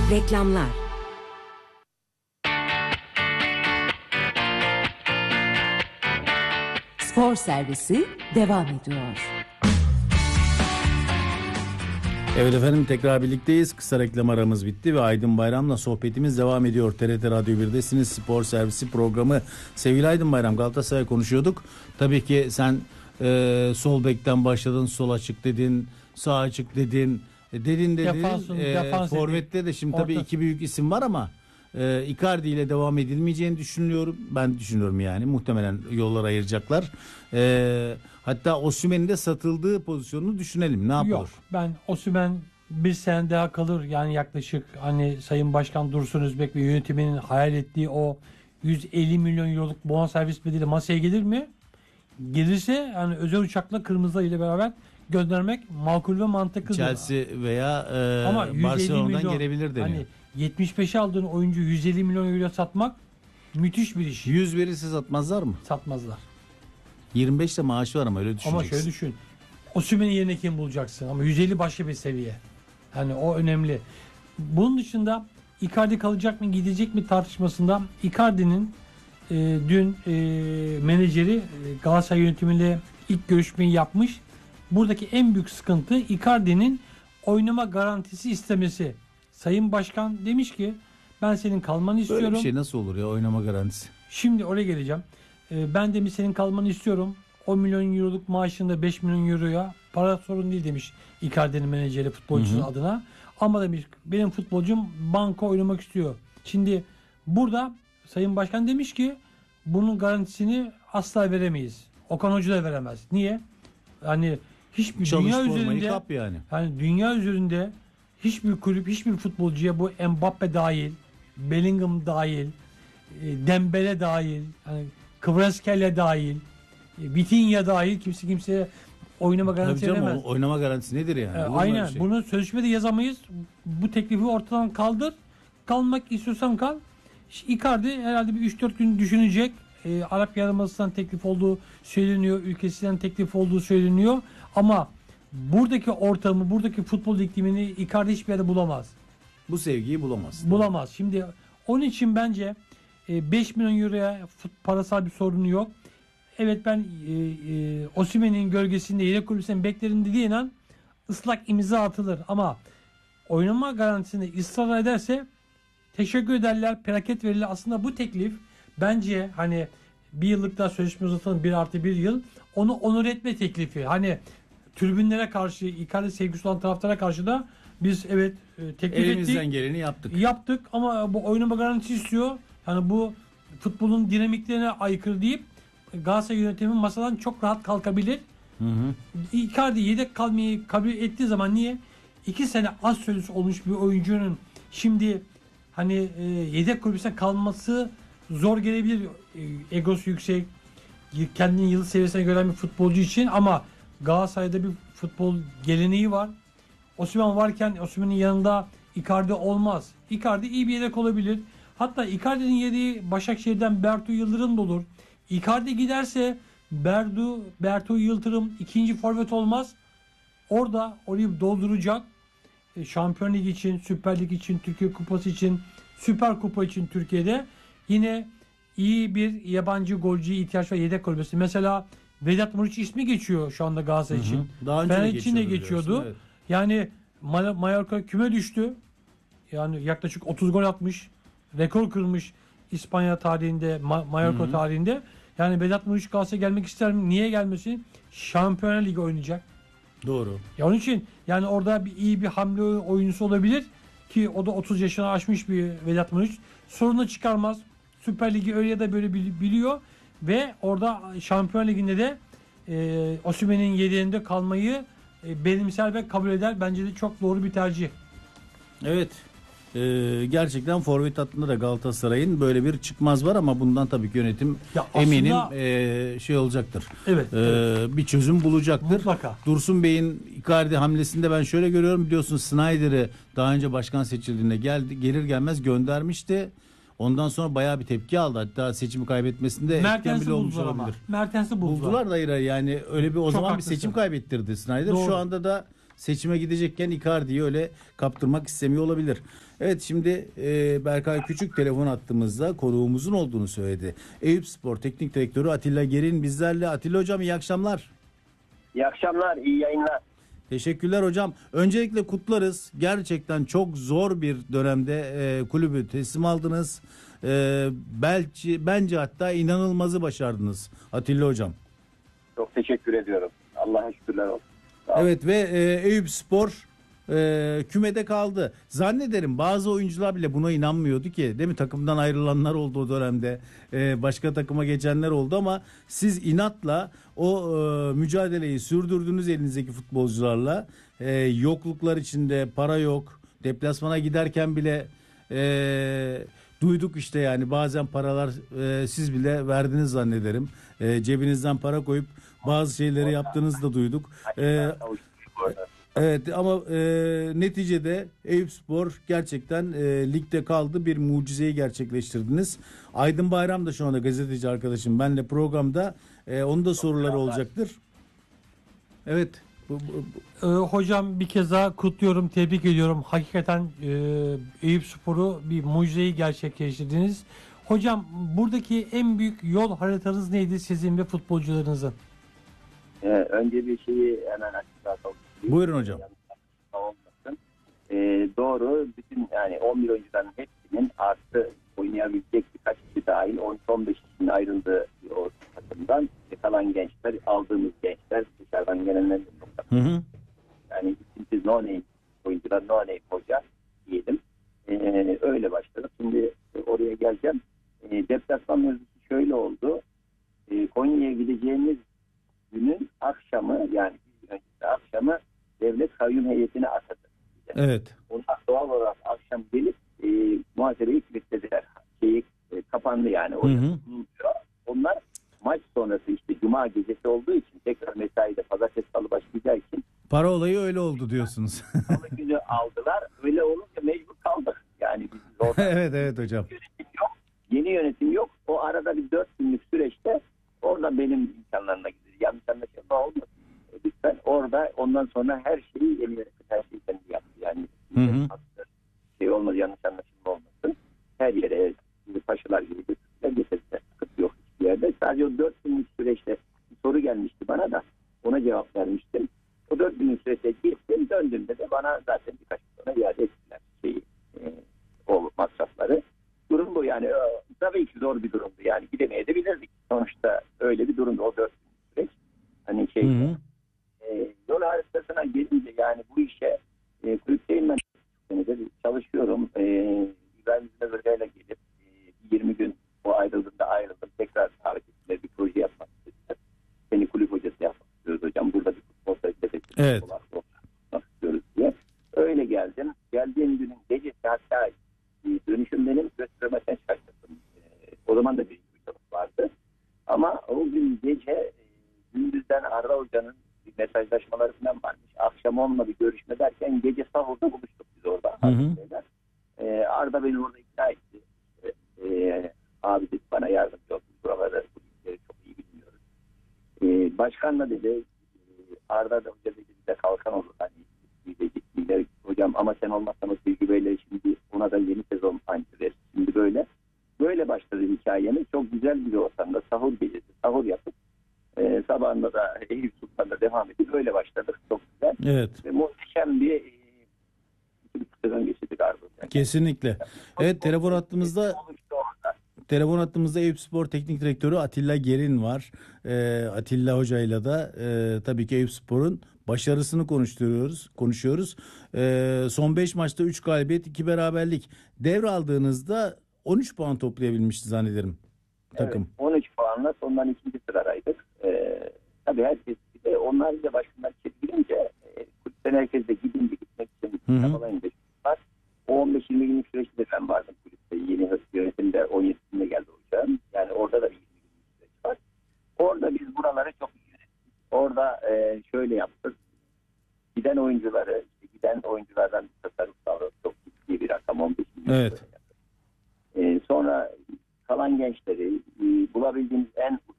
Reklamlar. Spor servisi devam ediyor. Evet efendim, tekrar birlikteyiz. Kısa reklam aramız bitti ve Aydın Bayram'la sohbetimiz devam ediyor. TRT Radyo 1'desiniz. Spor Servisi programı. Sevgili Aydın Bayram, Galatasaray konuşuyorduk. Tabii ki sen sol bekten başladın, sol açık dedin, sağ açık dedin. Forvet'te de şimdi tabii iki büyük isim var ama Icardi ile devam edilmeyeceğini düşünüyorum. Ben düşünüyorum yani. Muhtemelen yollar ayıracaklar. Hatta Osimhen'in de satıldığı pozisyonunu düşünelim. Ne yapılır? Yok, ben Osimhen bir sene daha kalır. Yani yaklaşık hani Sayın Başkan Dursun Özbek ve yönetiminin hayal ettiği o 150 milyon euroluk bonservis bedeli masaya gelir mi? Gelirse hani özel uçakla Kırmızı ile beraber göndermek makul ve mantıklı. Chelsea veya Barcelona'dan gelebilir deniyor. Hani 75'e aldığın oyuncu 150 milyon euro satmak müthiş bir iş. 100 verirse satmazlar mı? Satmazlar. 25 de maaşı var ama öyle düşüneceksin. Ama şöyle düşün. Osimhen'in yerine kim bulacaksın? Ama 150 başka bir seviye. Yani o önemli. Bunun dışında Icardi kalacak mı gidecek mi tartışmasında Icardi'nin dün menajeri Galatasaray yönetimiyle ilk görüşmeyi yapmış. Buradaki en büyük sıkıntı Icardi'nin oynama garantisi istemesi. Sayın Başkan demiş ki ben senin kalmanı istiyorum. Böyle bir şey nasıl olur ya, oynama garantisi? Şimdi oraya geleceğim. Ben demiş senin kalmanı istiyorum. 10 milyon euroluk maaşında 5 milyon euroya para sorun değil demiş Icardi'nin menajeri futbolcusu adına. Ama demiş benim futbolcum banko oynamak istiyor. Şimdi burada Sayın Başkan demiş ki bunun garantisini asla veremeyiz. Okan Hoca da veremez. Niye? Yani hiçbir dünya üzerinde yani dünya üzerinde hiçbir kulüp, hiçbir futbolcuya bu Mbappe dahil, Bellingham dahil, Dembele dahil, yani Kvaratskhelia dahil, Vitinha dahil kimseye oynama garantisi veremez. Oynama garantisi nedir yani? Aynen. Şey. Bunu sözleşmede yazamayız. Bu teklifi ortadan kaldır. Kalmak istiyorsan kal. Icardi herhalde bir 3-4 gün düşünecek. Arap Yarımadası'ndan teklif olduğu söyleniyor. Ülkesinden teklif olduğu söyleniyor. Ama buradaki ortamı, buradaki futbol iklimini Icardi hiçbir yerde bulamaz. Bu sevgiyi bulamaz. Bulamaz. Şimdi onun için bence 5 milyon euroya parasal bir sorunu yok. Evet ben Osimhen'in gölgesinde yedek kulübüsünün beklerim dediği inan ıslak imza atılır. Ama oynama garantisinde ısrar ederse teşekkür ederler, plaket verirler. Aslında bu teklif bence hani bir yıllık daha sözleşme uzatalım 1+1 yıl. Onu onur etme teklifi. Hani tribünlere karşı, Icardi sevgisi olan taraftara karşı da biz evet teklif elimizden ettik. geleni yaptık. Yaptık ama bu oynama garantisi istiyor. Yani bu futbolun dinamiklerine aykırı deyip Galatasaray yönetimi masadan çok rahat kalkabilir. Icardi yedek kalmayı kabul ettiği zaman niye? 2 sene az süresi olmuş bir oyuncunun şimdi hani yedek kulübüne kalması zor gelebilir. Egosu yüksek, kendini yıldız seviyesine gören bir futbolcu için ama Galatasaray'da bir futbol geleneği var. Osimhen varken Osimhen'in yanında Icardi olmaz. Icardi iyi bir yedek olabilir. Hatta Icardi'nin yediği Başakşehir'den Bertu Yıldırım da olur. Icardi giderse Bertu Yıldırım ikinci forvet olmaz. Orayı dolduracak. Şampiyon Ligi için, Süper Lig için, Türkiye Kupası için, Süper Kupa için Türkiye'de yine iyi bir yabancı golcüye ihtiyaç var yedek kulübesi. Mesela Vedat Muriç ismi geçiyor şu anda Galatasaray için. Daha önce Fener için de geçiyordu. Evet. Yani Mallorca küme düştü. Yani yaklaşık 30 gol atmış. Rekor kırmış İspanya tarihinde, Mallorca tarihinde. Yani Vedat Muriç Galatasaray'a gelmek ister mi? Niye gelmesin? Şampiyonlar Ligi oynayacak. Doğru. Ya onun için yani orada iyi bir hamle oyuncusu olabilir ki o da 30 yaşını aşmış bir Vedat Muriç. Sorunu çıkarmaz. Süper Ligi öyle ya da böyle biliyor ve orada Şampiyon Ligi'nde de Osimhen'in yedeğinde kalmayı benimser ve kabul eder. Bence de çok doğru bir tercih. Evet. Gerçekten forvet hattında da Galatasaray'ın böyle bir çıkmaz var ama bundan tabii ki yönetim eminim şey olacaktır. Evet, bir çözüm bulacaktır. Mutlaka. Dursun Bey'in Icardi hamlesinde ben şöyle görüyorum, biliyorsun Snyder'i daha önce başkan seçildiğinde gelir gelmez göndermişti. Ondan sonra bayağı bir tepki aldı. Hatta seçimi kaybetmesinde etken bile olmuş olabilir. Mertens'i buldular da hayır yani öyle bir o çok zaman haklısın. bir seçim kaybettirdi Snyder. Doğru. Şu anda da seçime gidecekken Icardi'yi öyle kaptırmak istemiyor olabilir. Evet, şimdi Berkay Küçük telefon attığımızda konuğumuzun olduğunu söyledi. Eyüpspor Teknik Direktörü Atilla Gerin bizlerle. Atilla hocam, iyi akşamlar. İyi akşamlar, iyi yayınlar. Teşekkürler hocam. Öncelikle kutlarız. Gerçekten çok zor bir dönemde kulübü teslim aldınız. Bence hatta inanılmazı başardınız Atilla hocam. Çok teşekkür ediyorum. Allah'a şükürler olsun. Evet ve Eyüpspor kümede kaldı. Zannederim bazı oyuncular bile buna inanmıyordu ki, değil mi? Takımdan ayrılanlar oldu o dönemde. Başka takıma geçenler oldu ama siz inatla o mücadeleyi sürdürdünüz elinizdeki futbolcularla. Yokluklar içinde, para yok. Deplasmana giderken bile duyduk işte, yani bazen paralar siz bile verdiniz zannederim. Cebinizden para koyup bazı şeyleri yaptığınızı da duyduk. Evet ama neticede Eyüpspor gerçekten ligde kaldı. Bir mucizeyi gerçekleştirdiniz. Aydın Bayram da şu anda gazeteci arkadaşım benle programda. Onun da soruları olacaktır. Evet. Hocam bir kez daha kutluyorum, tebrik ediyorum. Hakikaten Eyüpspor'u bir mucizeyi gerçekleştirdiniz. Hocam, buradaki en büyük yol haritanız neydi sizin ve futbolcularınızın? Önce bir şeyi hemen açıklayalım. Buyurun hocam. Olmasın. Doğru. Bütün yani 11 oyuncuların hepsinin artı oynayabilecek birkaç kişi dahil 10-15 kişinin ayrıldığı o takımdan kalan gençler, aldığımız gençler, dışarıdan gelenler de çok. Yani isimsiz no name oyuncular, no name hoca diyelim. Öyle başladık. Şimdi oraya geleceğim. Deplasman mevzusu şöyle oldu. Konya'ya gideceğimiz günün akşamı, yani bir gün öncesi akşamı devlet kayyum heyetine atadı. Evet. Onlar doğal olarak akşam gelip muhasebeyi kilitlediler. Kapandı yani. Onlar maç sonrası işte cuma gecesi olduğu için tekrar mesaide pazartesi salı başlayacağı için para olayı öyle oldu diyorsunuz. salı günü aldılar. Öyle olunca mecbur kaldık. Yani biz evet hocam. Yeni yönetim yok. O arada bir 4 günlük süreçte orada benim imkanlarına gidiyor. Yanlış anlaşılma olmasın. Lütfen orada ondan sonra her şeyi yeni yönetim her şeyi kendi yaptı. Yani şey olmaz, yanlış anlaşılma olmasın. Her yere paşalar gibi getirdiler. Sıkıntı yok hiçbir yerde. Sadece o 4 günlük süreçte bir soru gelmişti bana da. Ona cevap vermiştim. O 4 günlük süreçte gittim. Döndüğümde de bana zaten birkaç gün sonra iade ettiler o masrafları. Durum bu yani. Tabii ki zor bir durumdu. Yani gidemeyebilirdik. Sonuçta öyle bir durumdu o 4 günlük süreç. Hani yol haritasına gelince yani bu işe kulüpteyim ben senedir çalışıyorum. İbrahim İzmir Hoca'yla gelip 20 gün o ayrıldığında ayrıldım. Tekrar davet ettiler, bir proje yapmak istediler. Seni kulüp hocası yapmak istiyoruz hocam. Burada bir futbol sözleşmesi yapmak istiyoruz diye. Öyle geldim. Geldiğim günün gecesi hatta dönüşüm benim göstermeden şaşırdım. O zaman da bir çalışma vardı. Ama o gün gece gündüzden Arda Hoca'nın bir mesajlaşmaları falan varmış. Akşam onunla bir görüşme derken gece sahurda buluştuk biz orada. Arda beni orada ikna etti. Abi dedi, bana yardımcı ol. Buraları, bu işleri çok iyi bilmiyoruz. Başkanla dedi, Arda da Hoca dedi, bize kalkan olur. Hani gittiler hocam ama sen olmazsan o Bilgi Bey'le şimdi ona da yeni sezon antrenör. Şimdi böyle başladı hikayemiz. Çok güzel bir ortamda sahur gecesi. Sahur yapıp sabahında da Eyüp Sultan'da devam edip öyle başladık. Çok güzel. Evet. Ve muhteşem bir sezon geçirdik Arda. Kesinlikle. Evet, telefon hattımızda Eyüpspor Teknik Direktörü Atilla Gerin var. Atilla Hoca'yla da tabii ki Eyüpspor'un başarısını konuşuyoruz. Son 5 maçta 3 galibiyet, 2 beraberlik. Devraldığınızda 13 puan toplayabilmişti zannederim takım. Evet, 13 puanla sondan 2. sıradaydık. Tabii herkes de onlarca başkanlar çekilince kulüpten herkes de gitmek için çabalayınca var. O 15-20 günlük süreçte de ben vardım kulüpte. Yeni yönetimde 17'sinde geldi hocam. Yani orada da bir 20 günlük süreç var. Orada biz buraları çok iyi yönettik. Orada şöyle yaptık. Giden oyunculardan tasarruf sağladık. Çok ciddi bir rakam, 15 milyon. Evet. Sonra kalan gençleri bulabildiğimiz en